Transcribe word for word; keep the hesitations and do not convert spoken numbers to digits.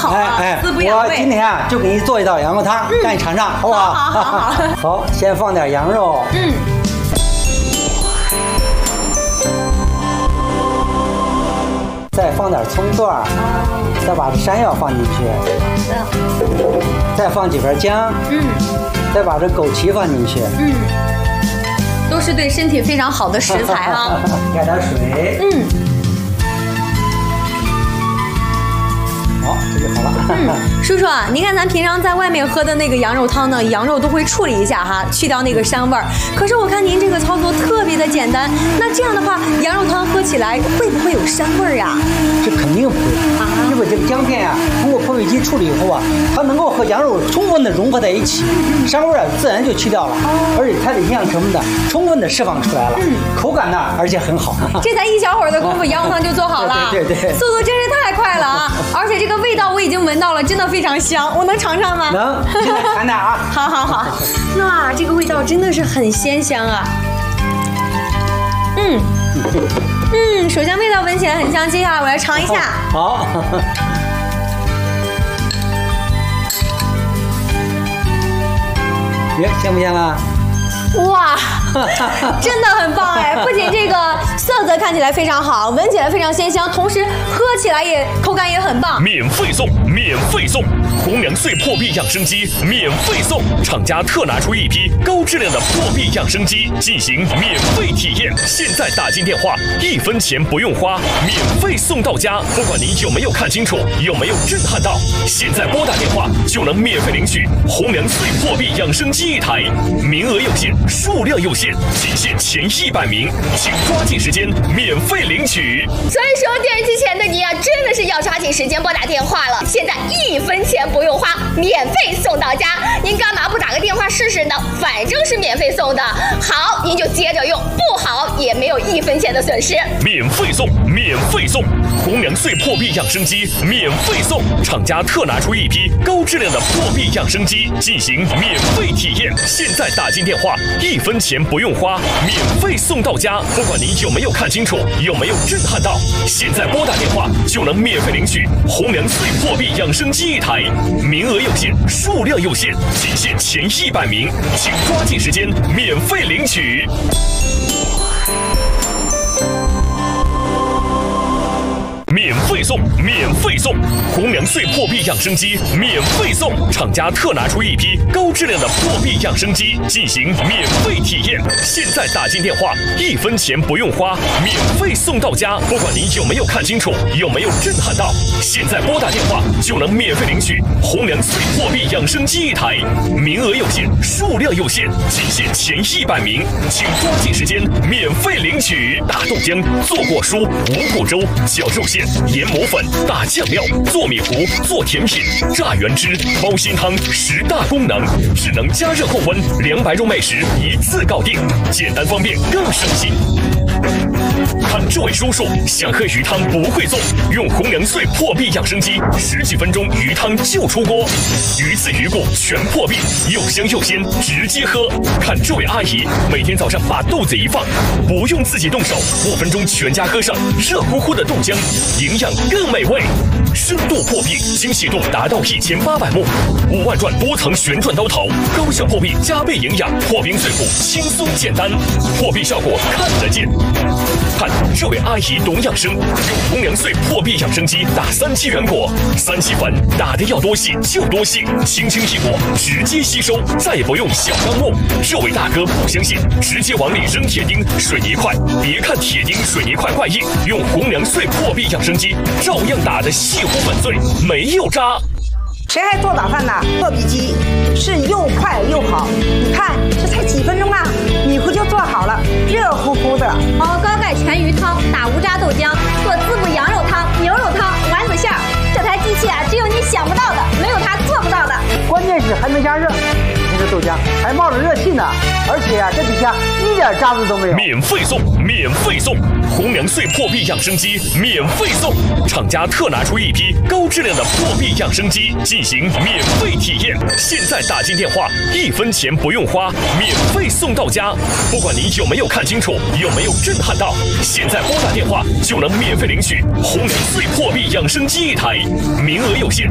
好啊， 哎滋补养胃。 我今天啊就给你做一道羊肉汤， 嗯、 让你尝尝，好不好？ 好好好好。 好，先放点羊肉。 嗯。 再放点葱段，哦，再把这山药放进去， 好的， 再放几片姜， 嗯， 再把这枸杞放进去， 嗯，都是对身体非常好的食材哈。 加点水， 嗯， 好，这就好了。 嗯，叔叔啊，您看咱平常在外面喝的那个羊肉汤呢，羊肉都会处理一下哈，去掉那个膻味儿。可是我看您这个操作特别的简单，那这样的话，羊肉汤喝起来会不会有膻味儿呀？ 这肯定不会，啊，因为这个姜片呀、啊，通过破壁机处理以后啊，它能够和羊肉充分的融合在一起，膻味儿啊自然就去掉了，哦，而且它的营养成分呢充分的释放出来了，嗯，口感呢而且很好。 这才一小会儿的功夫，羊肉汤就做好了， 对对 对, 对， 速度真是太快了啊！而且这个味道我已经闻到了，真的非常香，我能尝尝吗？ 能，现在尝点啊！ 好好好，哇，这个味道真的是很鲜香啊！嗯。嗯，首先味道闻起来很香，接下来我来尝一下。 好。耶，香不香啊？ 哇，真的很棒哎！不仅这个色泽看起来非常好，闻起来非常鲜香，同时喝起来也口感也很棒。 免费送，免费送！红粮岁破壁养生机免费送！厂家特拿出一批高质量的破壁养生机进行免费体验，现在打进电话，一分钱不用花，免费送到家。不管你有没有看清楚，有没有震撼到，现在拨打电话就能免费领取红粮岁破壁养生机一台，名额有限。数量有限，仅限前一百名，请抓紧时间免费领取。 所以说，电视机前的你啊，真的是要抓紧时间拨打电话了。现在一分钱不用花，免费送到家。您干嘛不打个电话试试呢？反正是免费送的，好您就接着用，不好也没有一分钱的损失。 免费送，免费送！红粮岁破壁养生机免费送！厂家特拿出一批高质量的破壁养生机进行免费体验，现在打进电话。一分钱不用花，免费送到家。不管你有没有看清楚，有没有震撼到，现在拨打电话就能免费领取红粮岁破壁养生机一台，名额有限，数量有限，仅限前一百名，请抓紧时间免费领取。免费送，免费送！红粮岁破壁养生机免费送！厂家特拿出一批高质量的破壁养生机进行免费体验，现在打进电话，一分钱不用花，免费送到家。不管你有没有看清楚，有没有震撼到，现在拨打电话就能免费领取红粮岁破壁养生机一台，名额有限，数量有限，仅限前一百名，请抓紧时间免费领取。大豆浆、做果蔬、五谷粥、绞肉馅、研磨粉、大酱料、做米糊、做甜品、榨原汁、包心汤，十大功能，只能加热后温，两百肉美食一次搞定，简单方便更省心。看这位叔叔想喝鱼汤不会做，用红粮岁破壁养生机，十几分钟鱼汤就出锅，鱼刺鱼骨全破壁，又香又鲜，直接喝。看这位阿姨每天早上把豆子一放，不用自己动手，五分钟全家喝上热乎乎的豆浆，营养更美味。深度破壁，精细度达到一千八百目，五万转多层旋转刀头，高效破壁加倍营养，破冰碎骨轻松简单，破壁效果看得见。看这位阿姨懂养生，用红粮岁破壁养生机打三七原果，三七粉打的要多细就多细，轻轻一握直接吸收，再也不用小钢握。这位大哥不相信，直接往里扔铁钉、水泥块，别看铁钉、水泥块怪硬，用红粮岁破壁养生机照样打得细乎粉碎，没有渣。 谁还做早饭呢？破壁机是又快又好，你看这才几分钟啊，米糊就做好了，热乎乎的。 熬高钙全鱼汤，打无渣豆浆，做滋补羊肉汤、牛肉汤、丸子馅儿。这台机器啊，只有你想不到的，没有它做不到的。 关键是还能加热，你这豆浆还冒着热气呢，而且啊，这底下一点渣子都没有。 免费送，免费送！红粮岁破壁养生机免费送！厂家特拿出一批高质量的破壁养生机进行免费体验，现在打进电话，一分钱不用花，免费送到家。不管你有没有看清楚，有没有震撼到，现在拨打电话就能免费领取红粮岁破壁养生机一台，名额有限，